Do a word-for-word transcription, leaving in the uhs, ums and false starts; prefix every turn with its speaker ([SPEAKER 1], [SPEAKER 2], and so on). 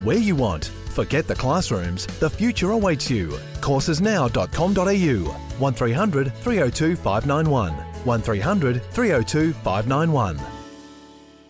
[SPEAKER 1] Where you want. Forget the classrooms. The future awaits you. courses now dot com dot a u. one three hundred three oh two five nine one. one three hundred three oh two five nine one.